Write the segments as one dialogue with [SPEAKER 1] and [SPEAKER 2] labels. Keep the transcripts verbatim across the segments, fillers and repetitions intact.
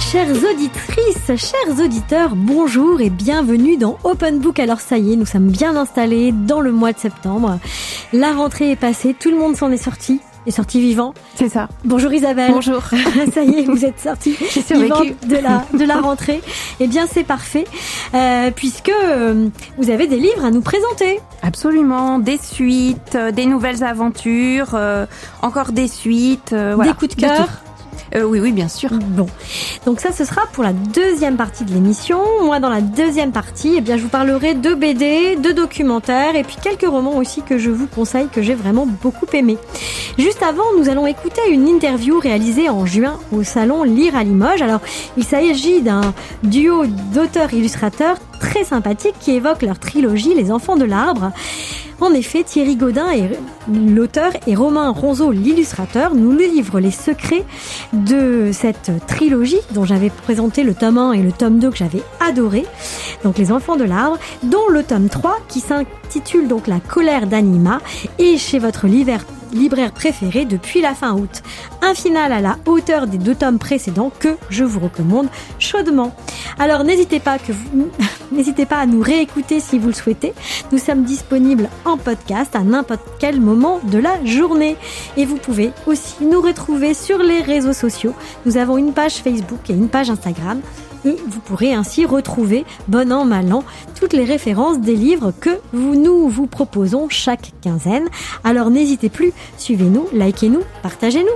[SPEAKER 1] Chères auditrices, chers auditeurs, bonjour et bienvenue dans Open Book. Alors ça y est, nous sommes bien installés dans le mois de septembre. La rentrée est passée, tout le monde s'en est sorti. Est sorti vivant.
[SPEAKER 2] C'est ça.
[SPEAKER 1] Bonjour Isabelle.
[SPEAKER 2] Bonjour.
[SPEAKER 1] Ça y est, vous êtes sortie vivante de la, de la rentrée. Eh bien, c'est parfait, euh, puisque euh, vous avez des livres à nous présenter.
[SPEAKER 2] Absolument. Des suites, euh, des nouvelles aventures, euh, encore des suites. Euh, voilà.
[SPEAKER 1] Des coups de cœur.
[SPEAKER 2] Euh, oui, oui, bien sûr.
[SPEAKER 1] Bon, donc ça, ce sera pour la deuxième partie de l'émission. Moi, dans la deuxième partie, eh bien, je vous parlerai de B D, de documentaires et puis quelques romans aussi que je vous conseille, que j'ai vraiment beaucoup aimé. Juste avant, nous allons écouter une interview réalisée en juin au salon Lire à Limoges. Alors, il s'agit d'un duo d'auteurs-illustrateurs très sympathiques qui évoquent leur trilogie Les Enfants de l'Arbre. En effet, Thierry Gaudin, est l'auteur, et Romain Ronzeau, l'illustrateur, nous livrent les secrets de cette trilogie dont j'avais présenté le tome un et le tome deux que j'avais adoré, donc Les Enfants de l'Arbre, dont le tome trois qui s'intitule donc La colère d'Anima est chez votre libraire libraire préféré depuis la fin août. Un final à la hauteur des deux tomes précédents que je vous recommande chaudement. Alors n'hésitez pas que vous, n'hésitez pas à nous réécouter si vous le souhaitez. Nous sommes disponibles en podcast à n'importe quel moment de la journée. Et vous pouvez aussi nous retrouver sur les réseaux sociaux. Nous avons une page Facebook et une page Instagram. Et vous pourrez ainsi retrouver, bon an, mal an, toutes les références des livres que vous, nous vous proposons chaque quinzaine. Alors n'hésitez plus, suivez-nous, likez-nous, partagez-nous.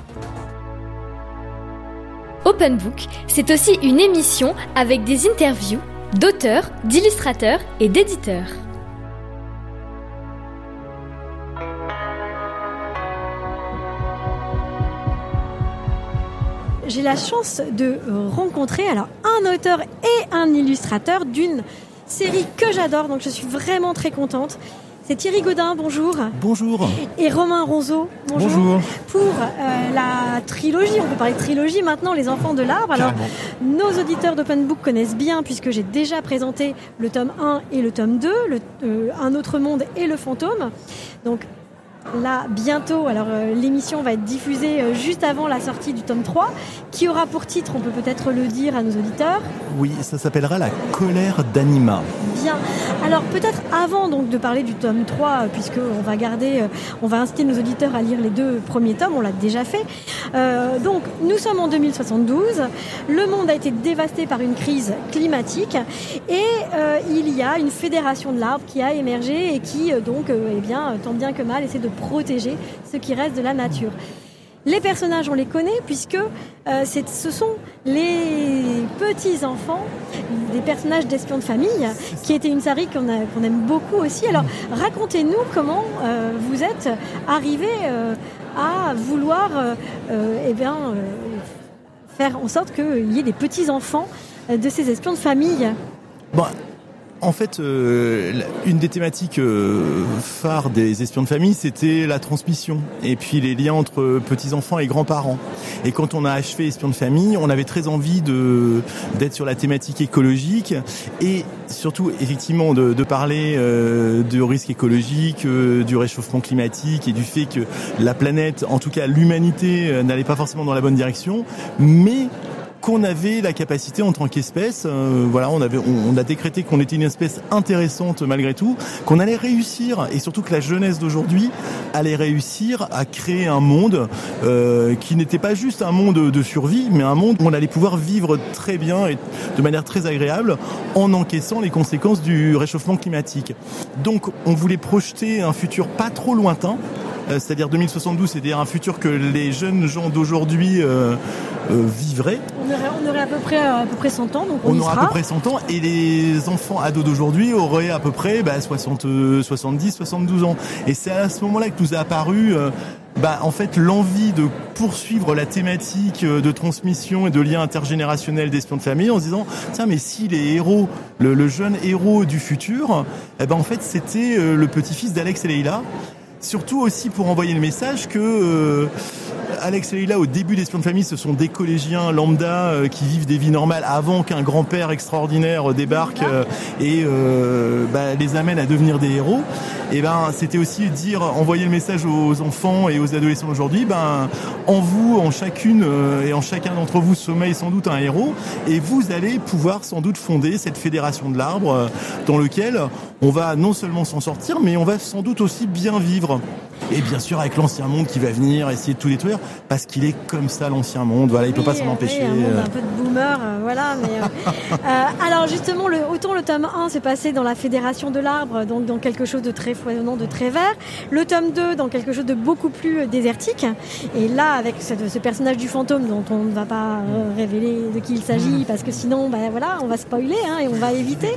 [SPEAKER 3] Open Book, c'est aussi une émission avec des interviews d'auteurs, d'illustrateurs et d'éditeurs.
[SPEAKER 1] J'ai la chance de rencontrer alors un auteur et un illustrateur d'une série que j'adore, donc je suis vraiment très contente. C'est Thierry Gaudin, bonjour.
[SPEAKER 4] Bonjour.
[SPEAKER 1] Et Romain Ronzeau, bonjour.
[SPEAKER 4] Bonjour.
[SPEAKER 1] Pour euh, la trilogie, on peut parler de trilogie maintenant, Les Enfants de l'Arbre. Alors, nos auditeurs d'Open Book connaissent bien, puisque j'ai déjà présenté le tome un et le tome deux, le, euh, Un autre monde et Le fantôme. Donc, là, bientôt, alors euh, l'émission va être diffusée euh, juste avant la sortie du tome trois, qui aura pour titre, on peut peut-être le dire à nos auditeurs.
[SPEAKER 4] Oui, ça s'appellera La colère d'Anima.
[SPEAKER 1] Bien. Alors peut-être avant donc de parler du tome trois, puisque on va garder, euh, on va inciter nos auditeurs à lire les deux premiers tomes, on l'a déjà fait. Euh, donc nous sommes en deux mille soixante-douze, le monde a été dévasté par une crise climatique et euh, il y a une fédération de l'arbre qui a émergé et qui euh, donc, euh, eh bien, tant bien que mal essaie de protéger ce qui reste de la nature. Les personnages, on les connaît puisque euh, c'est, ce sont les petits-enfants des personnages d'Espions de famille, qui était une série qu'on, a, qu'on aime beaucoup aussi. Alors, racontez-nous comment euh, vous êtes arrivé euh, à vouloir euh, euh, eh bien, euh, faire en sorte qu'il y ait des petits-enfants de ces espions de famille.
[SPEAKER 4] Bon. En fait, euh, une des thématiques euh, phares des espions de famille, c'était la transmission et puis les liens entre petits-enfants et grands-parents. Et quand on a achevé Espions de famille, on avait très envie de d'être sur la thématique écologique et surtout, effectivement, de, de parler euh, du risque écologique, euh, du réchauffement climatique et du fait que la planète, en tout cas l'humanité, euh, n'allait pas forcément dans la bonne direction, mais qu'on avait la capacité en tant qu'espèce, euh, voilà, on avait, on, on a décrété qu'on était une espèce intéressante malgré tout, qu'on allait réussir, et surtout que la jeunesse d'aujourd'hui allait réussir à créer un monde euh, qui n'était pas juste un monde de survie, mais un monde où on allait pouvoir vivre très bien et de manière très agréable en encaissant les conséquences du réchauffement climatique. Donc, on voulait projeter un futur pas trop lointain, euh, c'est-à-dire deux mille soixante-douze, c'est-à-dire un futur que les jeunes gens d'aujourd'hui euh, euh, vivraient.
[SPEAKER 1] On aurait, on aurait à peu près à peu près cent ans, donc on,
[SPEAKER 4] on
[SPEAKER 1] y
[SPEAKER 4] aura
[SPEAKER 1] sera.
[SPEAKER 4] à peu près cent ans, et les enfants ados d'aujourd'hui auraient à peu près bah, soixante, soixante-dix, soixante-douze ans. Et c'est à ce moment-là que nous a apparu euh, bah, en fait l'envie de poursuivre la thématique de transmission et de lien intergénérationnel d'Espions de famille en se disant tiens, mais si les héros, le, le jeune héros du futur, eh ben en fait c'était euh, le petit-fils d'Alex et Leïla. Surtout aussi pour envoyer le message que euh, Alex et Leïla, au début d'Espions de famille, ce sont des collégiens lambda euh, qui vivent des vies normales avant qu'un grand-père extraordinaire euh, débarque euh, et euh, bah, les amène à devenir des héros. Et ben, c'était aussi dire, envoyer le message aux enfants et aux adolescents aujourd'hui, ben, en vous, en chacune euh, et en chacun d'entre vous sommeille sans doute un héros, et vous allez pouvoir sans doute fonder cette fédération de l'arbre euh, dans lequel on va non seulement s'en sortir, mais on va sans doute aussi bien vivre. Et bien sûr avec l'ancien monde qui va venir essayer de tout détruire, parce qu'il est comme ça l'ancien monde, voilà, il oui, peut pas s'en empêcher.
[SPEAKER 1] Oui, un monde un peu de boomer, euh, voilà. Mais, euh, euh, alors justement, le, autant le tome un s'est passé dans la fédération de l'arbre, donc dans quelque chose de très foisonnant, de très vert. Le tome deux dans quelque chose de beaucoup plus désertique. Et là, avec ce, ce personnage du fantôme dont on ne va pas euh, révéler de qui il s'agit, parce que sinon, ben voilà, on va spoiler hein, et on va éviter.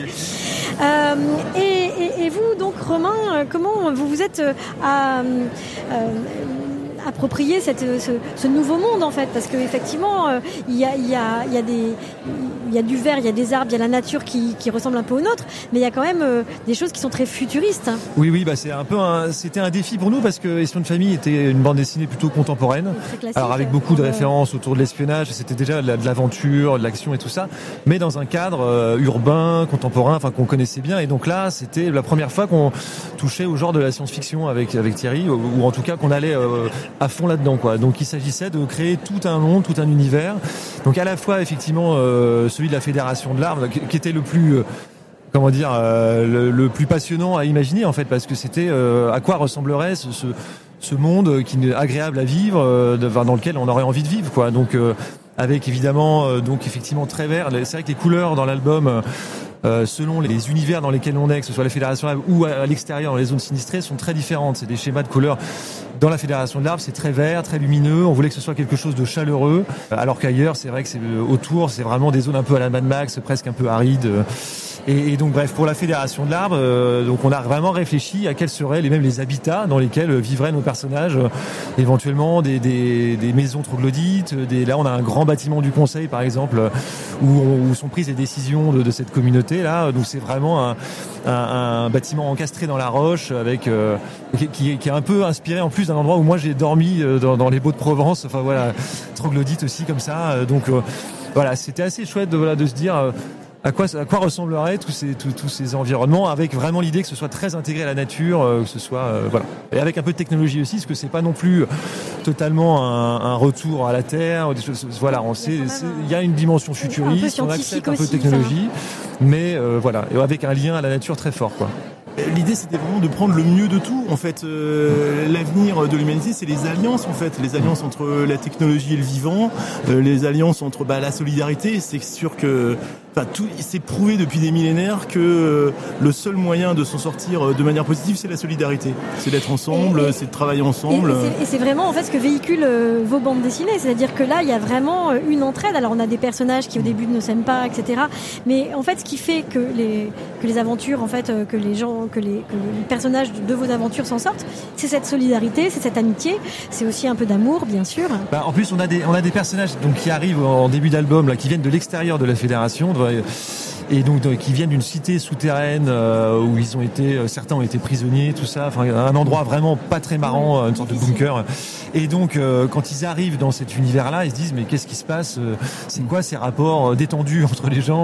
[SPEAKER 1] Euh, et, et, et vous, donc Romain, comment vous vous êtes à Euh, approprier cette, ce, ce nouveau monde en fait, parce qu'effectivement euh, il y a, il y, a, il y, a des, il y a du vert, il y a des arbres, il y a la nature qui, qui ressemble un peu aux nôtres, mais il y a quand même euh, des choses qui sont très futuristes.
[SPEAKER 5] Oui, oui, bah c'est un peu un, c'était un défi pour nous parce que Espions de famille était une bande dessinée plutôt contemporaine, alors avec beaucoup de références autour de l'espionnage, c'était déjà de, la, de l'aventure, de l'action et tout ça, mais dans un cadre euh, urbain, contemporain, enfin qu'on connaissait bien, et donc là c'était la première fois qu'on touchait au genre de la science-fiction avec, avec Thierry, ou, ou en tout cas qu'on allait euh, à fond là-dedans, quoi. Donc il s'agissait de créer tout un monde, tout un univers. Donc à la fois effectivement euh, celui de la Fédération de l'Arbre, qui, qui était le plus, euh, comment dire, euh, le, le plus passionnant à imaginer en fait, parce que c'était euh, à quoi ressemblerait ce, ce, ce monde qui est agréable à vivre, euh, de, dans lequel on aurait envie de vivre, quoi. Donc euh, avec évidemment, euh, donc effectivement très vert. C'est vrai que les couleurs dans l'album. Euh, Euh, selon les univers dans lesquels on est, que ce soit la Fédération de l'Arbre ou à l'extérieur, dans les zones sinistrées, sont très différentes. C'est des schémas de couleurs. Dans la Fédération de l'Arbre, c'est très vert, très lumineux. On voulait que ce soit quelque chose de chaleureux, alors qu'ailleurs, c'est vrai que c'est autour, c'est vraiment des zones un peu à la Mad Max, presque un peu arides. Et, et donc bref, pour la Fédération de l'Arbre, euh, donc on a vraiment réfléchi à quels seraient les mêmes les habitats dans lesquels vivraient nos personnages, euh, éventuellement des, des, des maisons troglodytes. Des, là, on a un grand bâtiment du Conseil, par exemple, où, on, où sont prises les décisions de, de cette communauté. Là, donc c'est vraiment un, un, un bâtiment encastré dans la roche, avec euh, qui, qui, qui est un peu inspiré en plus d'un endroit où moi j'ai dormi euh, dans, dans les Baux de Provence. Enfin voilà, troglodyte aussi comme ça. Donc euh, voilà, c'était assez chouette de, voilà, de se dire. Euh, À quoi, à quoi ressembleraient tous ces, tous, tous ces environnements, avec vraiment l'idée que ce soit très intégré à la nature, euh, que ce soit euh, voilà, et avec un peu de technologie aussi, parce que c'est pas non plus totalement un, un retour à la Terre. Des choses, voilà, on sait, il y a une dimension futuriste, on accepte un peu de technologie, ça. mais euh, voilà, et avec un lien à la nature très fort, quoi.
[SPEAKER 4] L'idée, c'était vraiment de prendre le mieux de tout. En fait, euh, l'avenir de l'humanité, c'est les alliances. En fait, les alliances entre la technologie et le vivant, euh, les alliances entre bah, la solidarité. C'est sûr que, enfin, tout, c'est prouvé depuis des millénaires que euh, le seul moyen de s'en sortir de manière positive, c'est la solidarité. C'est d'être ensemble, et, et, c'est de travailler ensemble.
[SPEAKER 1] Et, et, c'est, et c'est vraiment en fait ce que véhiculent euh, vos bandes dessinées. C'est-à-dire que là, il y a vraiment une entraide. Alors, on a des personnages qui au début ne s'aiment pas, et cetera. Mais en fait, ce qui fait que les que les aventures, en fait, que les gens Que les, que les personnages de vos aventures s'en sortent, c'est cette solidarité, c'est cette amitié, c'est aussi un peu d'amour, bien sûr.
[SPEAKER 5] Bah, en plus, on a des, on a des personnages donc, qui arrivent en début d'album, là, qui viennent de l'extérieur de la Fédération, et donc qui viennent d'une cité souterraine euh, où ils ont été, certains ont été prisonniers, tout ça, enfin un endroit vraiment pas très marrant, ouais, une sorte de bunker. Et donc, euh, quand ils arrivent dans cet univers-là, ils se disent mais qu'est-ce qui se passe ? C'est quoi ces rapports détendus entre les gens ?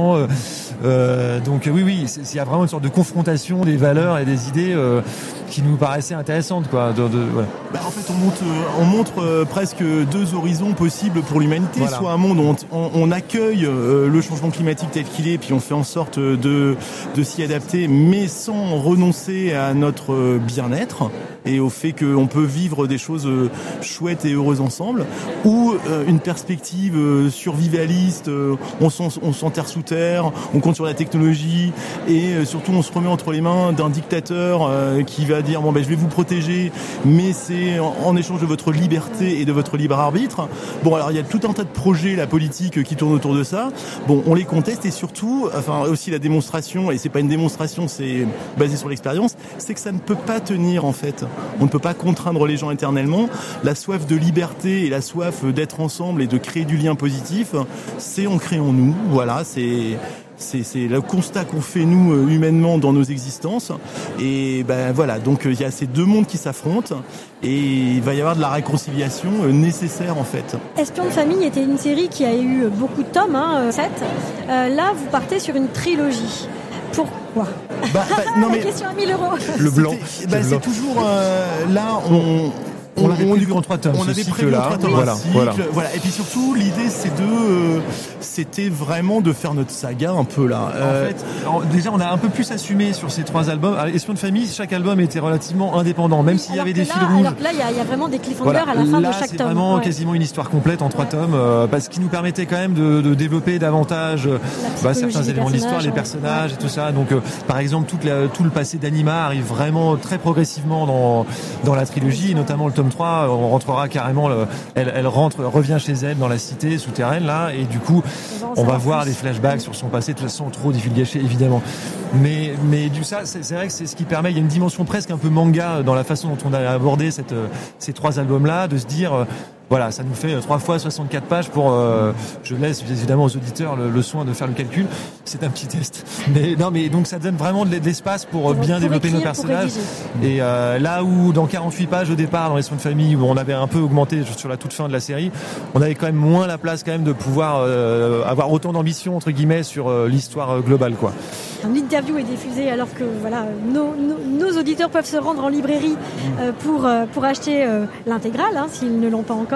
[SPEAKER 5] euh, Donc oui, oui, il y a vraiment une sorte de confrontation des valeurs et des idées euh, qui nous paraissaient intéressantes, quoi. De, de, ouais.
[SPEAKER 4] Bah, en fait, on montre, on montre euh, presque deux horizons possibles pour l'humanité. Voilà. Soit un monde où on, on, on accueille euh, le changement climatique tel qu'il est, puis on fait en sorte de, de s'y adapter, mais sans renoncer à notre bien-être et au fait qu'on peut vivre des choses chouettes et heureuses ensemble, ou euh, une perspective euh, survivaliste, euh, on, on s'enterre sous terre, on compte sur la technologie, et euh, surtout on se remet entre les mains d'un dictateur euh, qui va dire bon ben je vais vous protéger, mais c'est en, en échange de votre liberté et de votre libre arbitre. Bon, alors il y a tout un tas de projets, la politique, qui tournent autour de ça. Bon, on les conteste, et surtout, enfin aussi la démonstration, et c'est pas une démonstration, c'est basé sur l'expérience, c'est que ça ne peut pas tenir en fait. On ne peut pas contraindre les gens éternellement. La soif de liberté et la soif d'être ensemble et de créer du lien positif, c'est ancré en nous. Voilà, c'est c'est, c'est le constat qu'on fait nous euh, humainement dans nos existences. Et ben voilà, donc il euh, y a ces deux mondes qui s'affrontent et il va y avoir de la réconciliation euh, nécessaire en fait.
[SPEAKER 1] Espion de famille était une série qui a eu beaucoup de tomes, hein, sept. Euh, là, vous partez sur une trilogie. Pourquoi ?
[SPEAKER 4] Bah, bah, non mais
[SPEAKER 1] la question à mille euros.
[SPEAKER 5] Le blanc.
[SPEAKER 4] Bah, c'est toujours euh, là on.
[SPEAKER 5] On, on l'avait prévu en trois tomes.
[SPEAKER 4] On avait prévu en trois tomes.
[SPEAKER 5] Voilà, voilà.
[SPEAKER 4] voilà. Et puis surtout, l'idée, c'est de, euh, c'était vraiment de faire notre saga un peu là.
[SPEAKER 5] Euh, en fait, alors, déjà, on a un peu plus assumé sur ces trois albums. Alors, Espion de famille, chaque album était relativement indépendant, même s'il y avait des
[SPEAKER 1] là,
[SPEAKER 5] fils rouges.
[SPEAKER 1] Alors que là, il y, y a vraiment des cliffhangers
[SPEAKER 5] voilà.
[SPEAKER 1] à la fin
[SPEAKER 5] là,
[SPEAKER 1] de chaque
[SPEAKER 5] c'est
[SPEAKER 1] tome.
[SPEAKER 5] C'est vraiment
[SPEAKER 1] ouais.
[SPEAKER 5] quasiment une histoire complète en trois ouais. tomes, euh, parce qu'il nous permettait quand même de, de développer davantage bah, certains éléments de l'histoire, les personnages ouais. et tout ça. Donc, euh, par exemple, toute la, tout le passé d'Anima arrive vraiment très progressivement dans dans la trilogie, et notamment le tome trois. On rentrera carrément, le, elle, elle rentre, revient chez elle dans la cité souterraine là, et du coup, on va voir des flashbacks sur son passé, de toute façon trop divulgaché évidemment. Mais mais du ça, c'est, c'est vrai que c'est ce qui permet, il y a une dimension presque un peu manga dans la façon dont on a abordé cette, ces trois albums là, de se dire euh, voilà, ça nous fait trois fois soixante-quatre pages pour. Euh, je laisse évidemment aux auditeurs le, le soin de faire le calcul. C'est un petit test. Mais non, mais donc ça donne vraiment de l'espace pour, pour bien pour développer écrire, nos personnages. Et euh, là où dans quarante-huit pages au départ dans Espion de famille, où on avait un peu augmenté sur la toute fin de la série, on avait quand même moins la place quand même de pouvoir euh, avoir autant d'ambition entre guillemets sur euh, l'histoire globale, quoi.
[SPEAKER 1] Une interview est diffusée alors que voilà, nos, nos, nos auditeurs peuvent se rendre en librairie euh, pour euh, pour acheter euh, l'intégrale hein, s'ils ne l'ont pas encore.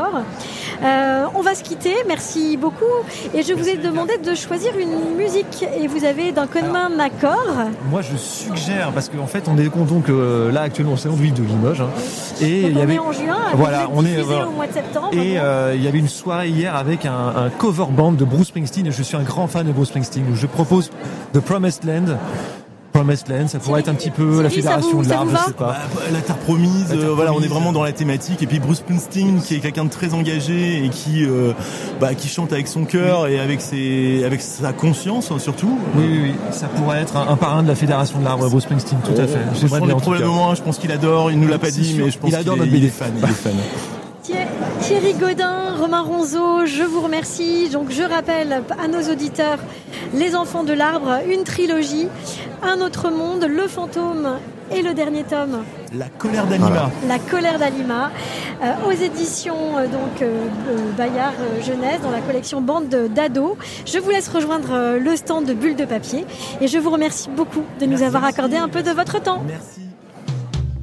[SPEAKER 1] Euh, on va se quitter, merci beaucoup. Et je vous ai demandé de choisir une musique et vous avez d'un commun accord.
[SPEAKER 5] Moi je suggère, parce qu'en fait on est donc euh, là actuellement au salon de l'huile de Limoges. Hein, et
[SPEAKER 1] donc
[SPEAKER 5] il y
[SPEAKER 1] on
[SPEAKER 5] avait,
[SPEAKER 1] est en juin,
[SPEAKER 5] voilà,
[SPEAKER 1] on est
[SPEAKER 5] voilà.
[SPEAKER 1] au mois de septembre.
[SPEAKER 5] Et euh, il y avait une soirée hier avec un, un cover band de Bruce Springsteen, et je suis un grand fan de Bruce Springsteen. Je propose The Promised Land. Promised Land, ça pourrait être un petit peu Thierry, la fédération
[SPEAKER 1] vous,
[SPEAKER 5] de l'arbre, je sais pas.
[SPEAKER 4] Bah, la terre promise, la terre euh, voilà, promise. On est vraiment dans la thématique. Et puis Bruce Springsteen, qui est quelqu'un de très engagé et qui, euh, bah, qui chante avec son cœur oui. et avec ses, avec sa conscience hein, surtout.
[SPEAKER 5] Oui, oui, oui, ça pourrait être un, un parrain de la fédération de l'arbre, Bruce Springsteen, tout oh, à fait.
[SPEAKER 4] J'aimerais bien. Probablement, je pense qu'il adore. Il nous l'a pas dit, sûr. mais je pense
[SPEAKER 5] il adore
[SPEAKER 4] qu'il
[SPEAKER 5] notre
[SPEAKER 4] est,
[SPEAKER 5] B D.
[SPEAKER 4] Il est fan. Il est fan.
[SPEAKER 1] Thierry Gaudin, Romain Ronzeau, je vous remercie. Donc je rappelle à nos auditeurs Les Enfants de l'Arbre, une trilogie, Un autre monde, Le Fantôme et le dernier tome.
[SPEAKER 4] La colère d'Anima. Voilà.
[SPEAKER 1] La colère d'Anima, euh, aux éditions euh, donc euh, Bayard euh, Jeunesse dans la collection Bande d'ados. Je vous laisse rejoindre euh, le stand de Bulles de papier et je vous remercie beaucoup de nous
[SPEAKER 4] Merci.
[SPEAKER 1] avoir accordé un peu de votre temps.
[SPEAKER 4] Merci.